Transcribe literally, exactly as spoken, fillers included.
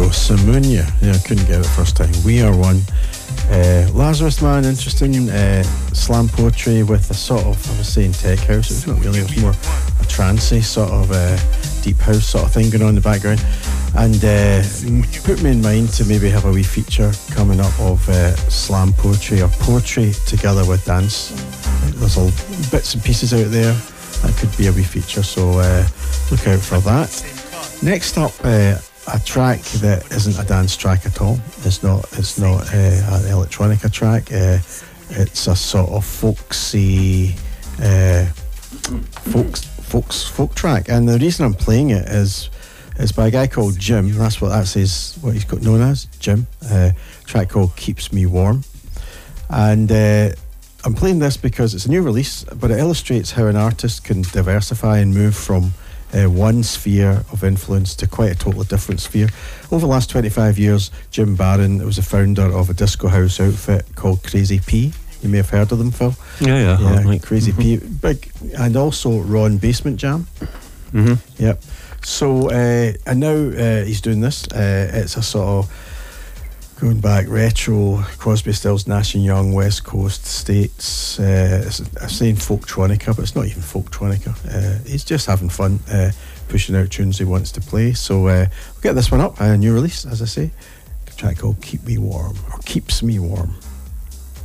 go. Samunia. Yeah, I couldn't get it first time. We Are One. Uh, Lazarus Man, interesting uh, slam poetry with a sort of, I was saying tech house. It was not really, it was more a trancey sort of uh, deep house sort of thing going on in the background. And uh, put me in mind to maybe have a wee feature coming up of uh, slam poetry or poetry together with dance. There's all bits and pieces out there that could be a wee feature, so uh, look out for that. Next up, uh, a track that isn't a dance track at all. It's not. It's not uh, an electronica track. Uh, it's a sort of folksy, uh, folks, folks, folk track. And the reason I'm playing it is, is by a guy called Jim. That's what that's his, what he's got known as, Jim. Uh, a track called "Keeps Me Warm," and uh, I'm playing this because it's a new release, but it illustrates how an artist can diversify and move from Uh, one sphere of influence to quite a totally different sphere. Over the last twenty-five years, Jim Barron was the founder of a disco house outfit called Crazy P. You may have heard of them, Phil. Yeah, yeah. yeah like, Crazy mm-hmm. P. Big, and also Ron Basement Jam. Mm-hmm. Yep. So, uh, and now uh, he's doing this. Uh, it's a sort of going back retro, Crosby, Stills, Nash and Young, West Coast States. Uh, I'm saying folktronica, but it's not even folktronica. Uh, he's just having fun, uh, pushing out tunes he wants to play. So uh, we'll get this one up, a new release, as I say. A track called "Keep Me Warm," or "Keeps Me Warm."